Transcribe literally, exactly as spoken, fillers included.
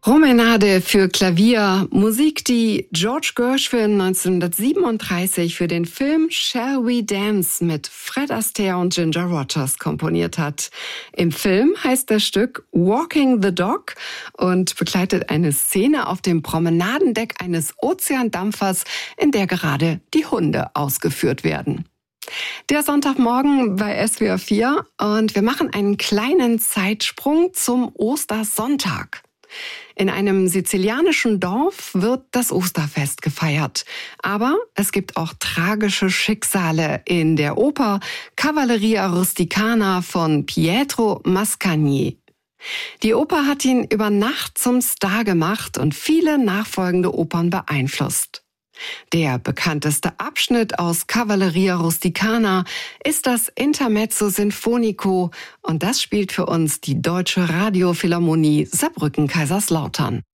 Romenade für Klavier, Musik, die George Gershwin neunzehnhundertsiebenunddreißig für den Film Shall We Dance mit Fred Astaire und Ginger Rogers komponiert hat. Im Film heißt das Stück Walking the Dog und begleitet eine Szene auf dem Promenadendeck eines Ozeandampfers, in der gerade die Hunde ausgeführt werden. Der Sonntagmorgen bei S W R vier und wir machen einen kleinen Zeitsprung zum Ostersonntag. In einem sizilianischen Dorf wird das Osterfest gefeiert. Aber es gibt auch tragische Schicksale in der Oper Cavalleria Rusticana von Pietro Mascagni. Die Oper hat ihn über Nacht zum Star gemacht und viele nachfolgende Opern beeinflusst. Der bekannteste Abschnitt aus Cavalleria Rusticana ist das Intermezzo Sinfonico und das spielt für uns die Deutsche Radiophilharmonie Saarbrücken-Kaiserslautern.